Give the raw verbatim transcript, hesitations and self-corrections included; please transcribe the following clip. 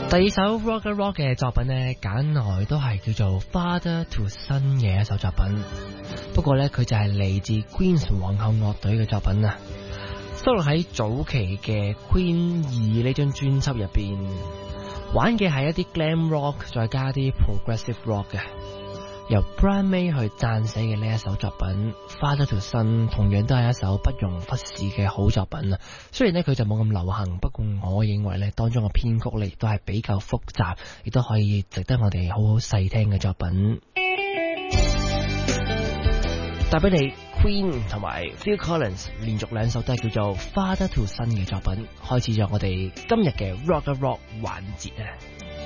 第二首 Rock a Rock 嘅作品呢，揀來都係叫做 Father to Son 嘅一首作品，不過呢，佢就係嚟自 Queen 皇后樂隊嘅作品啊，收錄喺早期嘅 Queen 二呢張專輯入邊，玩嘅係一啲 Glam Rock 再加啲 Progressive Rock 嘅。由 Brian May 去撰寫嘅呢一首作品 Father to Son 同樣都係一首不容忽視嘅好作品啊！雖然呢佢就冇咁流行，不過我認為呢當中嘅編曲呢亦都係比較複雜，亦都可以值得我哋好好細聽嘅作品。帶俾你 Queen 同埋 Phil Collins 連續兩首都係叫做 Father to Son 嘅作品，開始咗我哋今日嘅 Rock a Rock 環節啊！